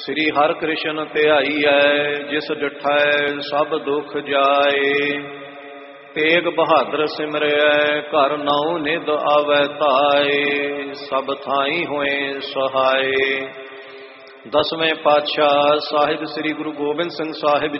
ਸ੍ਰੀ ਹਰਿ ਕ੍ਰਿਸ਼ਨ ਧਿਆਈਐ, ਜਿਸ ਡਿਠੈ ਸਭ ਦੁਖ ਜਾਏ। ਤੇਗ ਬਹਾਦਰ ਸਿਮਰਿਐ, ਘਰ ਨਾਉ ਨਿਧ ਆਵੈ ਧਾਏ। ਸਭ ਥਾਈ ਹੋਏ ਸਹਾਏ। ਦਸਵੇਂ ਪਾਤਸ਼ਾਹ ਸਾਹਿਬ ਸ੍ਰੀ ਗੁਰੂ ਗੋਬਿੰਦ ਸਿੰਘ ਸਾਹਿਬ